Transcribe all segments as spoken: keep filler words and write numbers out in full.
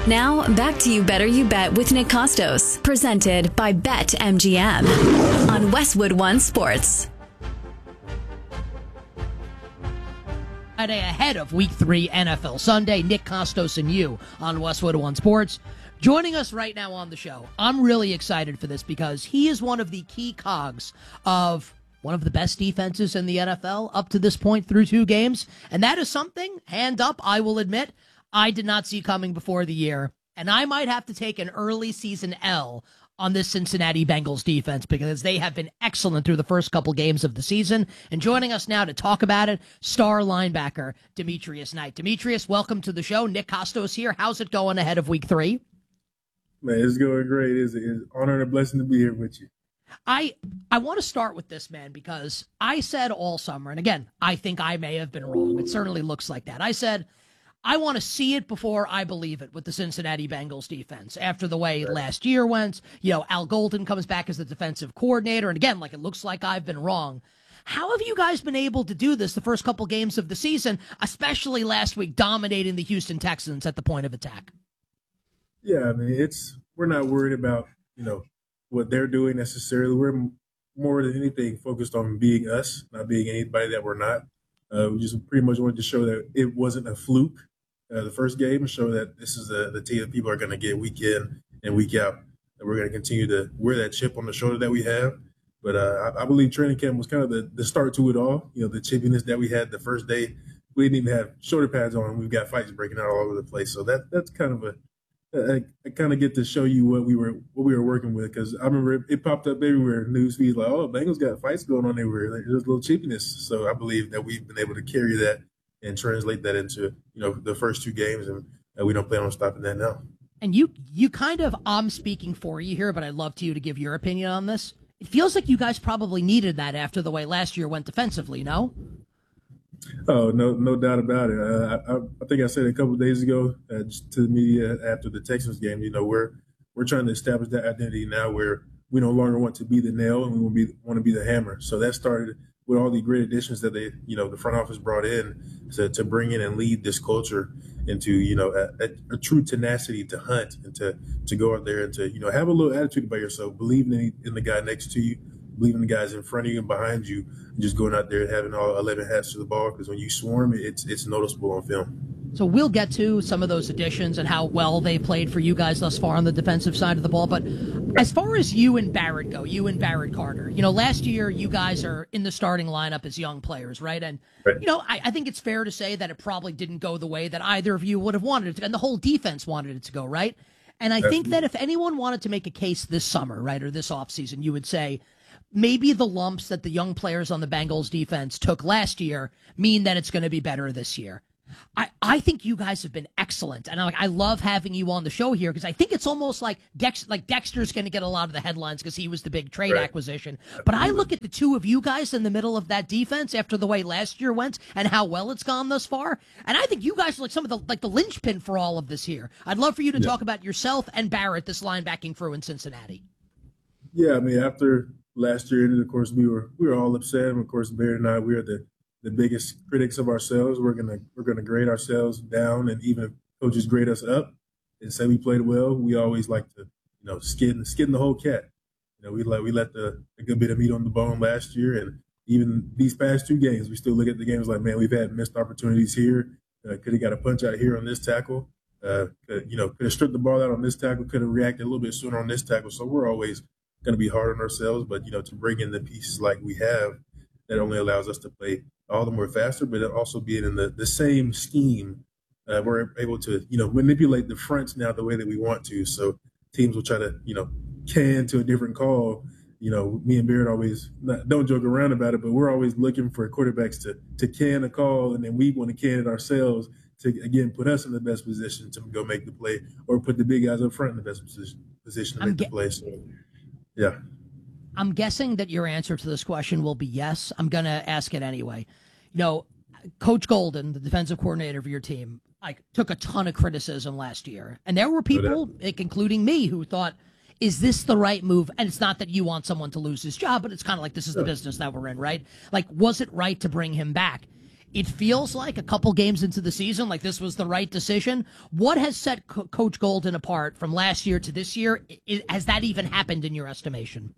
Now, back to You Better You Bet with Nick Costos, presented by BetMGM on Westwood One Sports. Friday ahead of Week three N F L Sunday, Nick Costos and you on Westwood One Sports. Joining us right now on the show, I'm really excited for this because he is one of the key cogs of one of the best defenses in the N F L up to this point through two games, and that is something, hand up, I will admit, I did not see coming before the year, and I might have to take an early season L on this Cincinnati Bengals defense because they have been excellent through the first couple games of the season. And joining us now to talk about it, star linebacker Demetrius Knight. Demetrius, welcome to the show. Nick Costos here. How's it going ahead of Week three? Man, it's going great. It's an honor and a blessing to be here with you. I I want to start with this, man, because I said all summer, and again, I think I may have been wrong. It certainly looks like that. I said, I want to see it before I believe it with the Cincinnati Bengals defense. After the way last year went, you know, Al Golden comes back as the defensive coordinator, and again, like it looks like I've been wrong. How have you guys been able to do this the first couple games of the season, especially last week, dominating the Houston Texans at the point of attack? Yeah, I mean, it's we're not worried about, you know, what they're doing necessarily. We're more than anything focused on being us, not being anybody that we're not. Uh, we just pretty much wanted to show that it wasn't a fluke. Uh, the first game and show that this is the, the team that people are going to get week in and week out. And we're going to continue to wear that chip on the shoulder that we have. But uh, I, I believe training camp was kind of the, the start to it all. You know, the chippiness that we had the first day. We didn't even have shoulder pads on. We've got fights breaking out all over the place. So that that's kind of a I, I kind of get to show you what we were what we were working with, because I remember it, it popped up everywhere. News feeds like, oh, Bengals got fights going on everywhere. Like, there's a little cheapiness. So I believe that we've been able to carry that and translate that into, you know, the first two games, and uh, we don't plan on stopping that now. And you you kind of, I'm speaking for you here, but I'd love to you to give your opinion on this. It feels like you guys probably needed that after the way last year went defensively, no? Oh, no, no doubt about it. Uh, I, I think I said a couple of days ago uh, to the media after the Texans game, you know, we're we're trying to establish that identity now where we no longer want to be the nail and we want to be want to be the hammer. So that started with all the great additions that they, you know, the front office brought in to, to bring in and lead this culture into, you know, a, a, a true tenacity to hunt and to to go out there and to, you know, have a little attitude about yourself, believing in, in the guy next to you, believing the guys in front of you and behind you, and just going out there and having all eleven hats to the ball, because when you swarm, it's it's noticeable on film. So we'll get to some of those additions and how well they played for you guys thus far on the defensive side of the ball. But as far as you and Barrett go, you and Barrett Carter, you know, last year you guys are in the starting lineup as young players, right? And, right. you know, I, I think it's fair to say that it probably didn't go the way that either of you would have wanted it to, and the whole defense wanted it to go, right? And I think that if anyone wanted to make a case this summer, right, or this offseason, you would say maybe the lumps that the young players on the Bengals defense took last year mean that it's going to be better this year. I, I think you guys have been excellent, and I, like, I love having you on the show here because I think it's almost like Dex, like Dexter's going to get a lot of the headlines because he was the big trade right. acquisition. But I look at the two of you guys in the middle of that defense after the way last year went and how well it's gone thus far, and I think you guys are like some of the like the linchpin for all of this here. I'd love for you to yeah. talk about yourself and Barrett, this linebacking crew in Cincinnati. Yeah, I mean, after last year, and of course we were we were all upset, and of course Barrett and I, we are the the biggest critics of ourselves. We're gonna we're gonna grade ourselves down, and even if coaches grade us up and say we played well, we always like to, you know, skin skin the whole cat. You know, we let we let the a good bit of meat on the bone last year, and even these past two games, we still look at the games like, man, we've had missed opportunities here. Uh, could have got a punch out here on this tackle. Uh, could, you know, could have stripped the ball out on this tackle. Could have reacted a little bit sooner on this tackle. So we're always going to be hard on ourselves, but you know, to bring in the pieces like we have, that only allows us to play all the more faster, but also being in the, the same scheme, uh, we're able to, you know, manipulate the fronts now the way that we want to. So teams will try to, you know, can to a different call. You know, me and Barrett always not, don't joke around about it, but we're always looking for quarterbacks to to can a call, and then we want to can it ourselves to, again, put us in the best position to go make the play, or put the big guys up front in the best position, position to make get- the play. So, yeah. I'm guessing that your answer to this question will be yes. I'm going to ask it anyway. You know, Coach Golden, the defensive coordinator of your team, like took a ton of criticism last year. And there were people, like, including me, who thought, is this the right move? And it's not that you want someone to lose his job, but it's kind of like this is the business that we're in, right? Like, was it right to bring him back? It feels like a couple games into the season, like this was the right decision. What has set Co- Coach Golden apart from last year to this year? I, has that even happened in your estimation?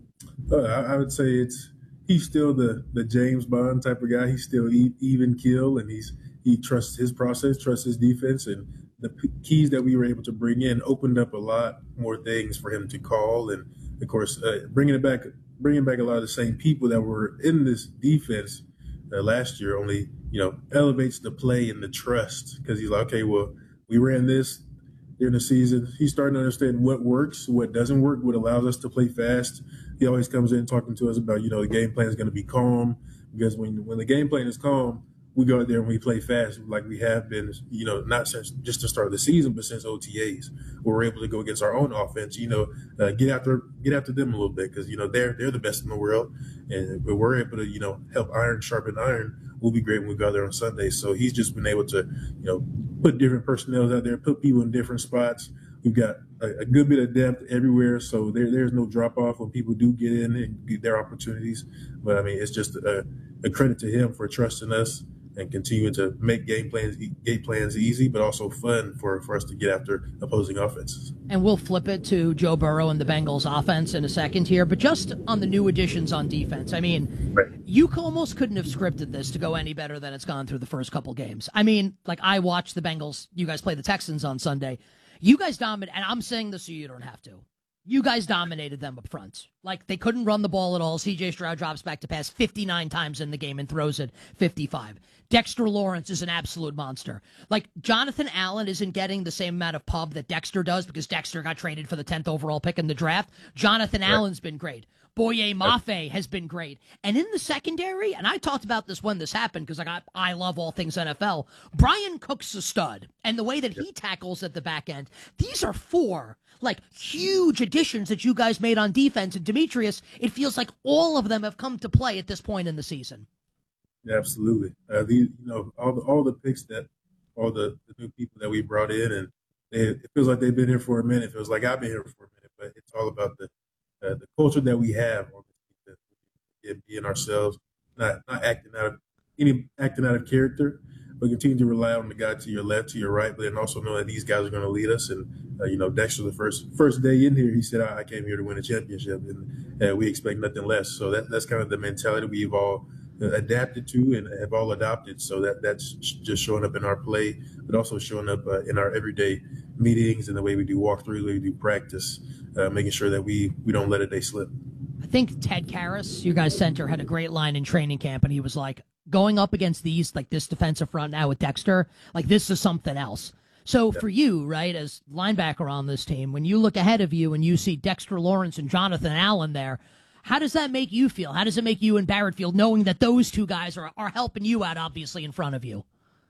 Uh, I, I would say it's he's still the, the James Bond type of guy. He's still e- even kill, and he's he trusts his process, trusts his defense, and the p- keys that we were able to bring in opened up a lot more things for him to call, and of course, uh, bringing it back, bringing back a lot of the same people that were in this defense uh, last year. Only you know elevates the play and the trust because he's like, okay, well, we ran this during the season. He's starting to understand what works, what doesn't work, what allows us to play fast. He always comes in talking to us about, you know, the game plan is going to be calm because when when the game plan is calm, we go out there and we play fast like we have been, you know, not since just the start of the season, but since O T As, where we're able to go against our own offense, you know, uh, get after get after them a little bit because, you know, they're they're the best in the world. And if we're able to, you know, help iron sharpen iron, we'll be great when we go out there on Sunday. So he's just been able to, you know, put different personnel out there, put people in different spots. We've got a, a good bit of depth everywhere, so there, there's no drop-off when people do get in and get their opportunities. But, I mean, it's just a, a credit to him for trusting us and continuing to make game plans game plans easy, but also fun for, for us to get after opposing offenses. And we'll flip it to Joe Burrow and the Bengals offense in a second here, but just on the new additions on defense, I mean, right. You almost couldn't have scripted this to go any better than it's gone through the first couple games. I mean, like I watched the Bengals, you guys play the Texans on Sunday. You guys dominated, and I'm saying this so you don't have to. You guys dominated them up front. Like, they couldn't run the ball at all. C J Stroud drops back to pass fifty-nine times in the game and throws it fifty-five. Dexter Lawrence is an absolute monster. Like, Jonathan Allen isn't getting the same amount of pub that Dexter does because Dexter got traded for the tenth overall pick in the draft. Jonathan right. Allen's been great. Boye Mafe has been great. And in the secondary, and I talked about this when this happened because like, I, I love all things N F L, Brian Cook's a stud. And the way that he tackles at the back end, these are four like huge additions that you guys made on defense. And Demetrius, it feels like all of them have come to play at this point in the season. Yeah, absolutely. Uh, the, you know, all the all the picks that all the, the new people that we brought in, and they, it feels like they've been here for a minute. It feels like I've been here for a minute, but it's all about the Uh, the culture that we have on this team, being ourselves, not not acting out of any acting out of character, but continue to rely on the guy to your left, to your right, but then also know that these guys are going to lead us. And uh, you know, Dexter, the first first day in here, he said, "I, I came here to win a championship," and uh, we expect nothing less. So that that's kind of the mentality we've all adapted to and have all adopted. So that that's just showing up in our play, but also showing up uh, in our everyday meetings and the way we do walkthrough, the way we do practice. Uh, making sure that we, we don't let a day slip. I think Ted Karras, you guys' center, had a great line in training camp, and he was like, going up against these, like this defensive front now with Dexter, like this is something else. So yeah. For you, right, as linebacker on this team, when you look ahead of you and you see Dexter Lawrence and Jonathan Allen there, how does that make you feel? How does it make you in Barrett feel knowing that those two guys are, are helping you out, obviously, in front of you?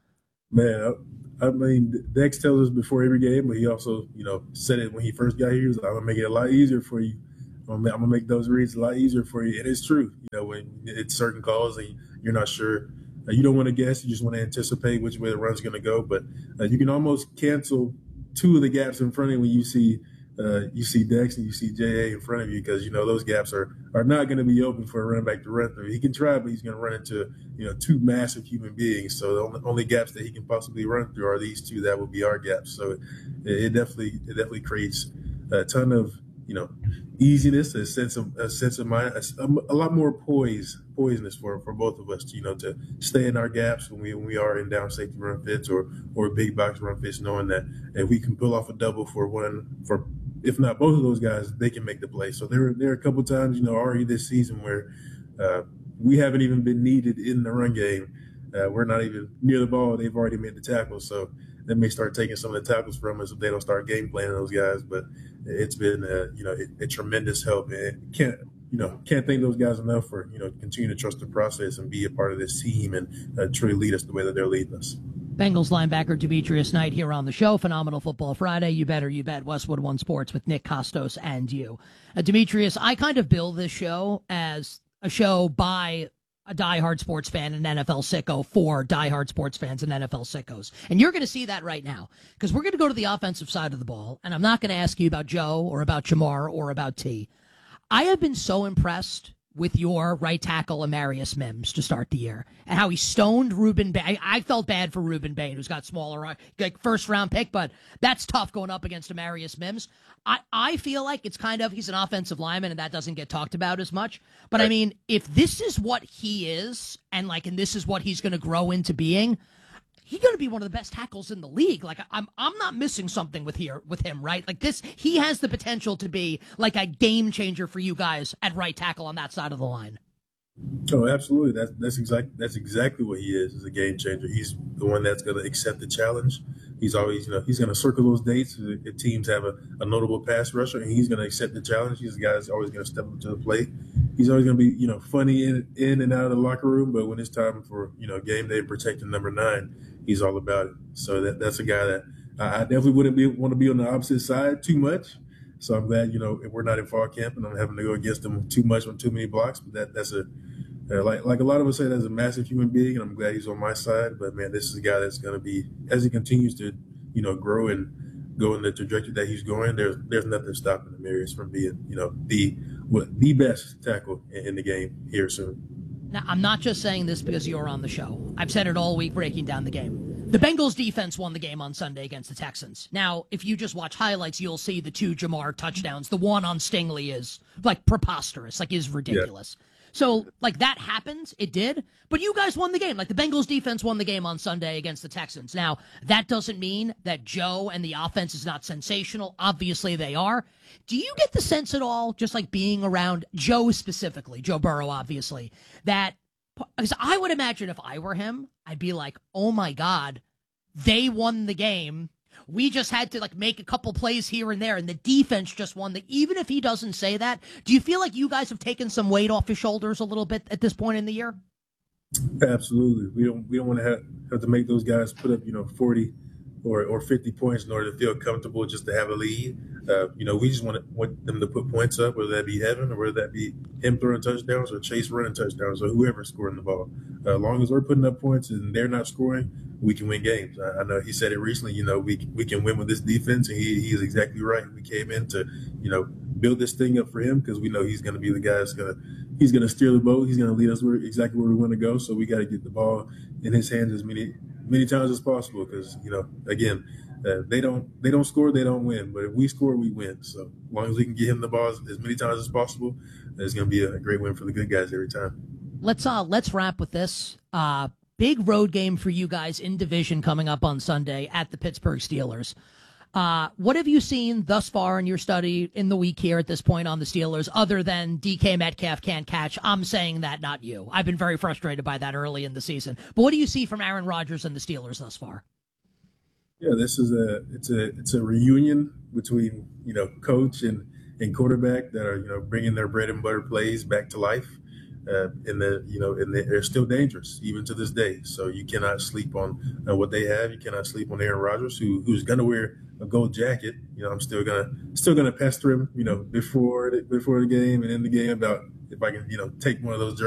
Man, I mean, Dex tells us before every game, but he also, you know, said it when he first got here. He was like, I'm going to make it a lot easier for you. I'm going to make those reads a lot easier for you. And it's true. You know, when it's certain calls and you're not sure, uh, you don't want to guess. You just want to anticipate which way the run's going to go. But uh, you can almost cancel two of the gaps in front of you when you see uh, you see Dex and you see J A in front of you because, you know, those gaps are, are not going to be open for a running back to run through. He can try, but he's going to run into, you know, two massive human beings. So the only, only gaps that he can possibly run through are these two. That would be our gaps. So it, it definitely it definitely creates a ton of, you know, easiness, a sense of a sense of mind, a, a lot more poise, poiseness for, for both of us, you know, to stay in our gaps when we when we are in down safety run fits or or big box run fits, knowing that if we can pull off a double for one for if not both of those guys, they can make the play. So there there are a couple times, you know, already this season where uh, we haven't even been needed in the run game. Uh, we're not even near the ball. They've already made the tackle. So they may start taking some of the tackles from us if they don't start game planning those guys. But it's been, uh, you know, a, a tremendous help. And can't, you know, can't thank those guys enough for, you know, continue to trust the process and be a part of this team and uh, truly lead us the way that they're leading us. Bengals linebacker Demetrius Knight here on the show. Phenomenal Football Friday. You better, you bet. Westwood One Sports with Nick Kostos and you. Uh, Demetrius, I kind of bill this show as a show by a diehard sports fan and N F L sicko for diehard sports fans and N F L sickos. And you're going to see that right now because we're going to go to the offensive side of the ball, and I'm not going to ask you about Joe or about Jamar or about T. I have been so impressed with your right tackle Amarius Mims to start the year, and how he stoned Ruben Bay. I felt bad for Ruben Bain, who's got smaller, like first round pick, but that's tough going up against Amarius Mims. I, I feel like it's kind of, he's an offensive lineman, and that doesn't get talked about as much. But I mean, if this is what he is, and like, and this is what he's going to grow into being, he's going to be one of the best tackles in the league. Like, I'm I'm not missing something with here with him, right? Like this, he has the potential to be like a game changer for you guys at right tackle on that side of the line. Oh, absolutely. That's that's exactly that's exactly what he is. Is a game changer. He's the one that's going to accept the challenge. He's always, you know, he's going to circle those dates. If teams have a, a notable pass rusher, and he's going to accept the challenge. He's the guy that's always going to step up to the plate. He's always going to be, you know, funny in in and out of the locker room, but when it's time for, you know, game day protecting number nine, he's all about it. So that that's a guy that I definitely wouldn't be, want to be on the opposite side too much. So I'm glad, you know, we're not in fall camp and I'm having to go against him too much on too many blocks. But that that's a uh, like like a lot of us say, that's a massive human being, and I'm glad he's on my side. But man, this is a guy that's going to be, as he continues to, you know, grow and go in the trajectory that he's going. There's there's nothing stopping Amarius from being, you know, the what the best tackle in, in the game here soon. Now, I'm not just saying this because you're on the show. I've said it all week breaking down the game. The Bengals defense won the game on Sunday against the Texans. Now, if you just watch highlights, you'll see the two Jamar touchdowns. The one on Stingley is like preposterous, like is ridiculous. Yeah. So, like, that happened. It did. But you guys won the game. Like, the Bengals defense won the game on Sunday against the Texans. Now, that doesn't mean that Joe and the offense is not sensational. Obviously, they are. Do you get the sense at all, just like being around Joe specifically, Joe Burrow, obviously, that, because I would imagine if I were him, I'd be like, oh, my God, they won the game. We just had to like make a couple plays here and there, and the defense just won. The even if he doesn't say that, do you feel like you guys have taken some weight off his shoulders a little bit at this point in the year? Absolutely. We don't we don't want to have, have to make those guys put up, you know, forty or, or fifty points in order to feel comfortable just to have a lead. Uh, you know, we just want, to, want them to put points up, whether that be Evan or whether that be him throwing touchdowns or Chase running touchdowns or whoever's scoring the ball. Uh, as long as we're putting up points and they're not scoring, we can win games. I, I know he said it recently, you know, we we can win with this defense, and he he's exactly right. We came in to, you know, build this thing up for him because we know he's going to be the guy that's going to he's going to steer the boat. He's going to lead us where exactly where we want to go. So we got to get the ball in his hands as many many times as possible because, you know, again, uh, they don't they don't score, they don't win. But if we score, we win. So as long as we can get him the ball as, as many times as possible, it's going to be a great win for the good guys every time. Let's uh let's wrap with this. Uh, big road game for you guys in division coming up on Sunday at the Pittsburgh Steelers. Uh, what have you seen thus far in your study in the week here at this point on the Steelers, other than D K Metcalf can't catch? I'm saying that, not you. I've been very frustrated by that early in the season. But what do you see from Aaron Rodgers and the Steelers thus far? Yeah, this is a it's a it's a reunion between, you know, coach and and quarterback that are, you know, bringing their bread and butter plays back to life. Uh, and the you know, and they're still dangerous even to this day. So you cannot sleep on uh, what they have. You cannot sleep on Aaron Rodgers, who who's gonna wear a gold jacket. You know, I'm still gonna still gonna pester him. You know, before the, before the game and in the game about if I can, you know, take one of those jerseys